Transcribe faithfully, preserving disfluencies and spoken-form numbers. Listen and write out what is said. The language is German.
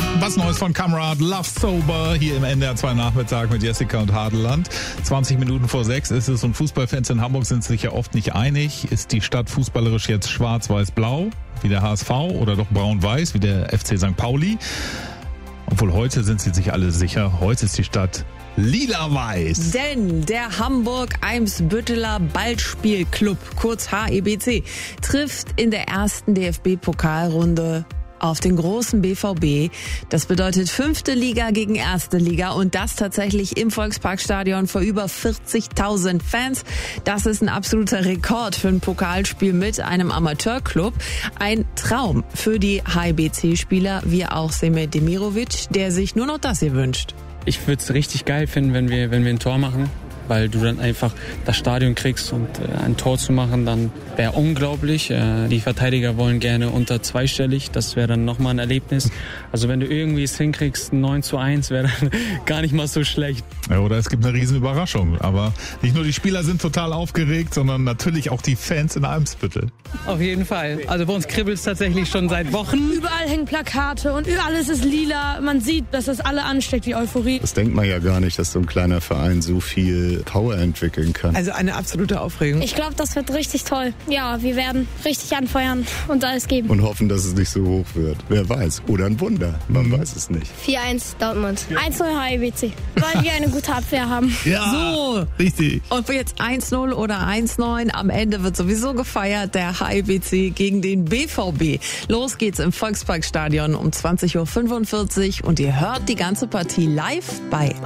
Was Neues von Kamrat, Love Sober, hier im N D R zwei Nachmittag mit Jessica und Hadeland. zwanzig Minuten vor sechs ist es und Fußballfans in Hamburg sind sich ja oft nicht einig. Ist die Stadt fußballerisch jetzt schwarz-weiß-blau, wie der H S V, oder doch braun-weiß, wie der F C Sankt Pauli? Obwohl heute sind sie sich alle sicher, heute ist die Stadt lila-weiß. Denn der Hamburg-Eimsbütteler Ballspielclub, kurz H E B C, trifft in der ersten D F B-Pokalrunde auf den großen B V B. Das bedeutet fünfte Liga gegen erste Liga und das tatsächlich im Volksparkstadion vor über vierzigtausend Fans. Das ist ein absoluter Rekord für ein Pokalspiel mit einem Amateurclub. Ein Traum für die H E B C-Spieler, wie auch Semir Demirovic, der sich nur noch das hier wünscht. Ich würde es richtig geil finden, wenn wir, wenn wir ein Tor machen, weil du dann einfach das Stadion kriegst und äh, ein Tor zu machen, dann wäre unglaublich. Äh, die Verteidiger wollen gerne unter zweistellig, das wäre dann nochmal ein Erlebnis. Also wenn du irgendwie es hinkriegst, neun zu eins wäre dann gar nicht mal so schlecht. Ja, oder es gibt eine riesen Überraschung, aber nicht nur die Spieler sind total aufgeregt, sondern natürlich auch die Fans in Eimsbüttel. Auf jeden Fall. Also bei uns kribbelt es tatsächlich schon seit Wochen. Überall hängen Plakate und alles ist lila. Man sieht, dass das alle ansteckt, die Euphorie. Das denkt man ja gar nicht, dass so ein kleiner Verein so viel Power entwickeln kann. Also eine absolute Aufregung. Ich glaube, das wird richtig toll. Ja, wir werden richtig anfeuern und alles geben. Und hoffen, dass es nicht so hoch wird. Wer weiß. Oder ein Wunder. Man mhm. weiß es nicht. vier eins Dortmund. eins null H E B C. Weil wir eine gute Abwehr haben. Ja, so. Richtig. Und jetzt eins null oder eins neun. Am Ende wird sowieso gefeiert, der H E B C gegen den B V B. Los geht's im Volksparkstadion um zwanzig Uhr fünfundvierzig und ihr hört die ganze Partie live bei